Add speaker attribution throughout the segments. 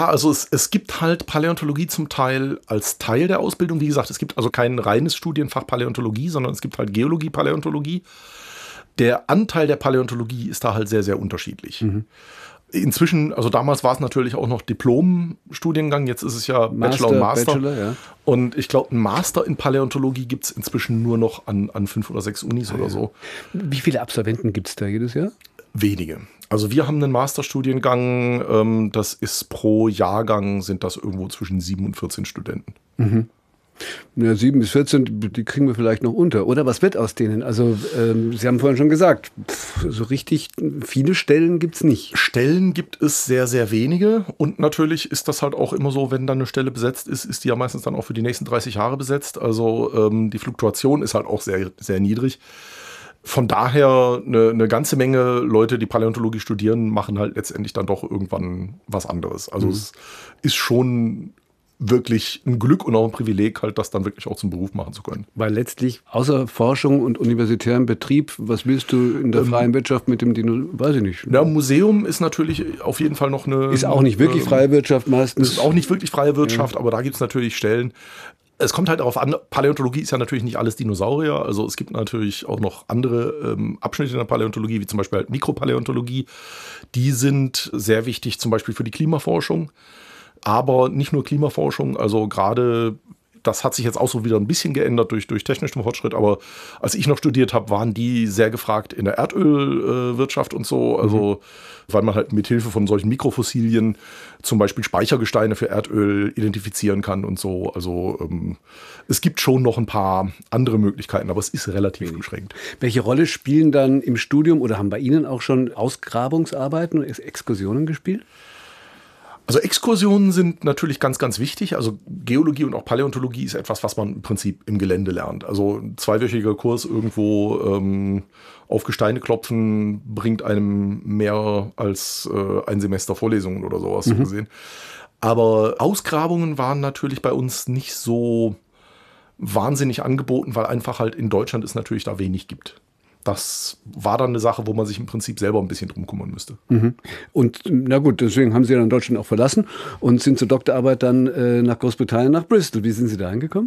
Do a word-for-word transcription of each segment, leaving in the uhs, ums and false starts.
Speaker 1: Ja, also es, es gibt halt Paläontologie zum Teil als Teil der Ausbildung. Wie gesagt, es gibt also kein reines Studienfach Paläontologie, sondern es gibt halt Geologie, Paläontologie. Der Anteil der Paläontologie ist da halt sehr, sehr unterschiedlich. Mhm. Inzwischen, also damals war es natürlich auch noch Diplom-Studiengang, jetzt ist es ja Master, Bachelor und Master. Bachelor, ja. Und ich glaube, einen Master in Paläontologie gibt es inzwischen nur noch an, an fünf oder sechs Unis ah, oder so.
Speaker 2: Wie viele Absolventen gibt es da jedes Jahr?
Speaker 1: Wenige. Also wir haben einen Masterstudiengang, ähm, das ist pro Jahrgang sind das irgendwo zwischen sieben und vierzehn Studenten.
Speaker 2: Mhm. Ja, sieben bis vierzehn, die kriegen wir vielleicht noch unter. Oder was wird aus denen? Also ähm, Sie haben vorhin schon gesagt, pff, so richtig viele Stellen gibt es nicht.
Speaker 1: Stellen gibt es sehr, sehr wenige. Und natürlich ist das halt auch immer so, wenn dann eine Stelle besetzt ist, ist die ja meistens dann auch für die nächsten dreißig Jahre besetzt. Also ähm, die Fluktuation ist halt auch sehr, sehr niedrig. Von daher eine, eine ganze Menge Leute, die Paläontologie studieren, machen halt letztendlich dann doch irgendwann was anderes. Also mhm. es ist schon wirklich ein Glück und auch ein Privileg, halt das dann wirklich auch zum Beruf machen zu können.
Speaker 2: Weil letztlich außer Forschung und universitärem Betrieb, was willst du in der ähm, freien Wirtschaft mit dem Dino, weiß ich nicht.
Speaker 1: Ja, Museum ist natürlich auf jeden Fall noch eine...
Speaker 2: Ist auch nicht wirklich äh, freie Wirtschaft meistens.
Speaker 1: Ist auch nicht wirklich freie Wirtschaft, ja. Aber da gibt es natürlich Stellen. Es kommt halt darauf an, Paläontologie ist ja natürlich nicht alles Dinosaurier, also es gibt natürlich auch noch andere ähm, Abschnitte in der Paläontologie, wie zum Beispiel halt Mikropaläontologie. Die sind sehr wichtig, zum Beispiel für die Klimaforschung, aber nicht nur Klimaforschung, also gerade, das hat sich jetzt auch so wieder ein bisschen geändert durch, durch technischen Fortschritt, aber als ich noch studiert habe, waren die sehr gefragt in der Erdölwirtschaft äh, und so, also mhm. weil man halt mit Hilfe von solchen Mikrofossilien zum Beispiel Speichergesteine für Erdöl identifizieren kann und so. Also ähm, es gibt schon noch ein paar andere Möglichkeiten, aber es ist relativ Wenig. beschränkt.
Speaker 2: Welche Rolle spielen dann im Studium oder haben bei Ihnen auch schon Ausgrabungsarbeiten und Exkursionen gespielt?
Speaker 1: Also Exkursionen sind natürlich ganz, ganz wichtig. Also Geologie und auch Paläontologie ist etwas, was man im Prinzip im Gelände lernt. Also ein zweiwöchiger Kurs irgendwo ähm, auf Gesteine klopfen bringt einem mehr als äh, ein Semester Vorlesungen oder sowas mhm. so gesehen. Aber Ausgrabungen waren natürlich bei uns nicht so wahnsinnig angeboten, weil einfach halt in Deutschland es natürlich da wenig gibt. Das war dann eine Sache, wo man sich im Prinzip selber ein bisschen drum kümmern müsste.
Speaker 2: Mhm. Und na gut, deswegen haben Sie dann Deutschland auch verlassen und sind zur Doktorarbeit dann äh, nach Großbritannien, nach Bristol. Wie sind Sie da angekommen?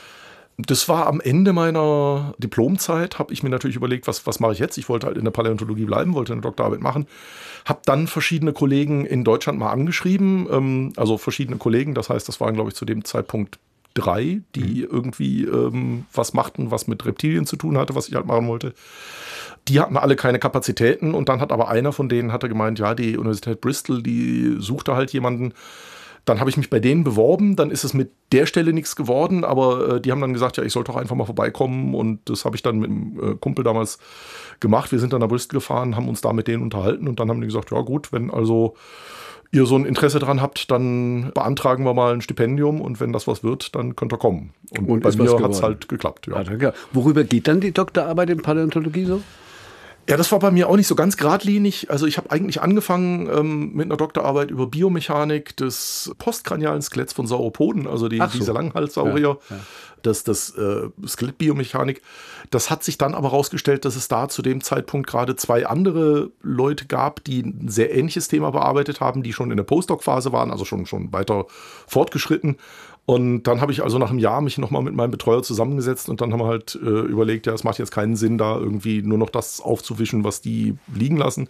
Speaker 1: Das war am Ende meiner Diplomzeit, habe ich mir natürlich überlegt, was, was mache ich jetzt? Ich wollte halt in der Paläontologie bleiben, wollte eine Doktorarbeit machen. Habe dann verschiedene Kollegen in Deutschland mal angeschrieben, ähm, also verschiedene Kollegen, das heißt, das waren, glaube ich, zu dem Zeitpunkt drei, die irgendwie ähm, was machten, was mit Reptilien zu tun hatte, was ich halt machen wollte. Die hatten alle keine Kapazitäten und dann hat aber einer von denen hatte gemeint, ja, die Universität Bristol, die suchte halt jemanden. Dann habe ich mich bei denen beworben, dann ist es mit der Stelle nichts geworden, aber äh, die haben dann gesagt, ja, ich sollte doch einfach mal vorbeikommen und das habe ich dann mit einem äh, Kumpel damals gemacht. Wir sind dann nach Bristol gefahren, haben uns da mit denen unterhalten und dann haben die gesagt, ja gut, wenn also ihr so ein Interesse dran habt, dann beantragen wir mal ein Stipendium und wenn das was wird, dann könnt ihr kommen. Und, und bei mir hat es halt geklappt. Ja.
Speaker 2: Ja, worüber geht dann die Doktorarbeit in Paläontologie so?
Speaker 1: Ja, das war bei mir auch nicht so ganz geradlinig. Also ich habe eigentlich angefangen ähm, mit einer Doktorarbeit über Biomechanik des postkranialen Skeletts von Sauropoden, also die, so. diese Langhalssaurier. Ja, ja. Das, das äh, Skelettbiomechanik. Das hat sich dann aber herausgestellt, dass es da zu dem Zeitpunkt gerade zwei andere Leute gab, die ein sehr ähnliches Thema bearbeitet haben, die schon in der Postdoc-Phase waren, also schon, schon weiter fortgeschritten. Und dann habe ich also nach einem Jahr mich nochmal mit meinem Betreuer zusammengesetzt und dann haben wir halt äh, überlegt, ja, es macht jetzt keinen Sinn, da irgendwie nur noch das aufzuwischen, was die liegen lassen.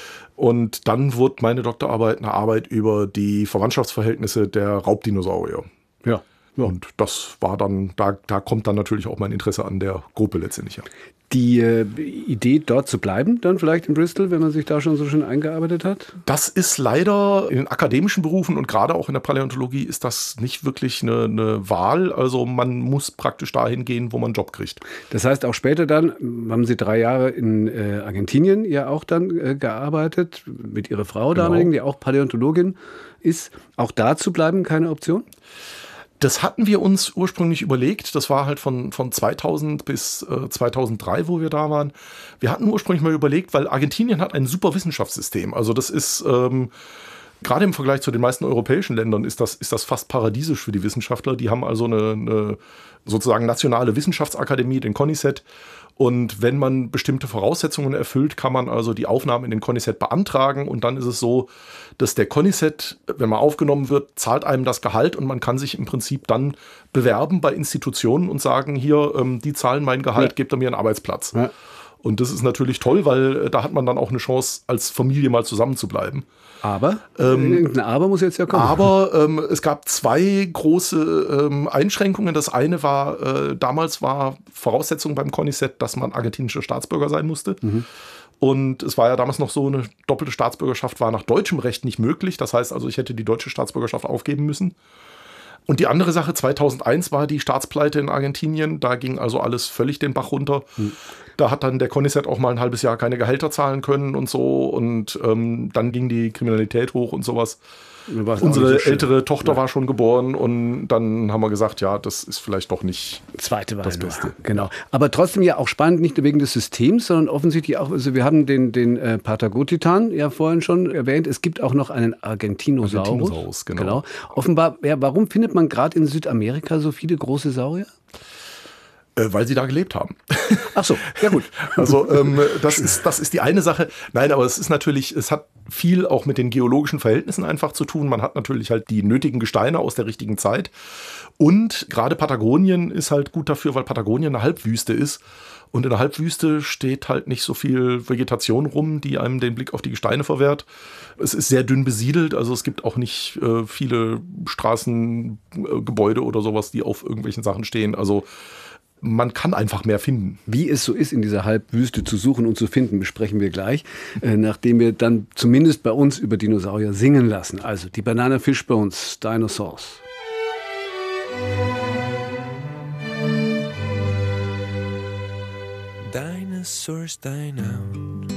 Speaker 1: Und dann wurde meine Doktorarbeit eine Arbeit über die Verwandtschaftsverhältnisse der Raubdinosaurier.
Speaker 2: Ja.
Speaker 1: Ja. Und das war dann, da, da kommt dann natürlich auch mein Interesse an der Gruppe letztendlich. Ja.
Speaker 2: Die äh, Idee, dort zu bleiben, dann vielleicht in Bristol, wenn man sich da schon so schön eingearbeitet hat?
Speaker 1: Das ist leider in den akademischen Berufen und gerade auch in der Paläontologie ist das nicht wirklich eine, eine Wahl. Also man muss praktisch dahin gehen, wo man einen Job kriegt.
Speaker 2: Das heißt, auch später dann, haben Sie drei Jahre in äh, Argentinien ja auch dann äh, gearbeitet, mit Ihrer Frau
Speaker 1: genau.
Speaker 2: damaligen, die auch Paläontologin ist. Auch da zu bleiben, keine Option?
Speaker 1: Das hatten wir uns ursprünglich überlegt. Das war halt von, von zweitausend bis äh, zweitausenddrei, wo wir da waren. Wir hatten ursprünglich mal überlegt, weil Argentinien hat ein super Wissenschaftssystem. Also das ist, ähm, Gerade im Vergleich zu den meisten europäischen Ländern ist das, ist das fast paradiesisch für die Wissenschaftler. Die haben also eine, eine sozusagen nationale Wissenschaftsakademie, den CONICET. Und wenn man bestimmte Voraussetzungen erfüllt, kann man also die Aufnahme in den CONICET beantragen. Und dann ist es so, dass der CONICET, wenn man aufgenommen wird, zahlt einem das Gehalt und man kann sich im Prinzip dann bewerben bei Institutionen und sagen, hier, ähm, die zahlen mein Gehalt, ja. Gebt ihr mir einen Arbeitsplatz. Ja. Und das ist natürlich toll, weil äh, da hat man dann auch eine Chance, als Familie mal zusammenzubleiben.
Speaker 2: Aber? Ähm, Irgendein Aber muss jetzt ja kommen.
Speaker 1: Aber ähm, es gab zwei große ähm, Einschränkungen. Das eine war, äh, damals war Voraussetzung beim CONICET, dass man argentinischer Staatsbürger sein musste. Mhm. Und es war ja damals noch so, eine doppelte Staatsbürgerschaft war nach deutschem Recht nicht möglich. Das heißt also, ich hätte die deutsche Staatsbürgerschaft aufgeben müssen. Und die andere Sache, zweitausendeins war die Staatspleite in Argentinien. Da ging also alles völlig den Bach runter. Hm. Da hat dann der CONICET auch mal ein halbes Jahr keine Gehälter zahlen können und so. Und ähm, dann ging die Kriminalität hoch und sowas. Unsere so ältere Tochter ja. war schon geboren und dann haben wir gesagt, ja, das ist vielleicht doch nicht
Speaker 2: Zweite war
Speaker 1: das
Speaker 2: ja
Speaker 1: Beste.
Speaker 2: Genau. Aber trotzdem ja auch spannend, nicht nur wegen des Systems, sondern offensichtlich auch, also wir haben den, den äh, Patagotitan ja vorhin schon erwähnt, es gibt auch noch einen Argentinosaurus.
Speaker 1: Argentinosaurus, genau.
Speaker 2: genau. Offenbar, ja, warum findet man gerade in Südamerika so viele große Saurier?
Speaker 1: Weil sie da gelebt haben.
Speaker 2: Ach so, ja gut.
Speaker 1: Also ähm, das ist, das ist die eine Sache. Nein, aber es ist natürlich, es hat viel auch mit den geologischen Verhältnissen einfach zu tun. Man hat natürlich halt die nötigen Gesteine aus der richtigen Zeit. Und gerade Patagonien ist halt gut dafür, weil Patagonien eine Halbwüste ist. Und in der Halbwüste steht halt nicht so viel Vegetation rum, die einem den Blick auf die Gesteine verwehrt. Es ist sehr dünn besiedelt, also es gibt auch nicht äh, viele Straßen, äh, Gebäude oder sowas, die auf irgendwelchen Sachen stehen. Also man kann einfach mehr finden.
Speaker 2: Wie es so ist, in dieser Halbwüste zu suchen und zu finden, besprechen wir gleich, äh, nachdem wir dann zumindest bei uns über Dinosaurier singen lassen. Also die Banana Fishbones, Dinosaurs.
Speaker 3: Dinosaurs dine out.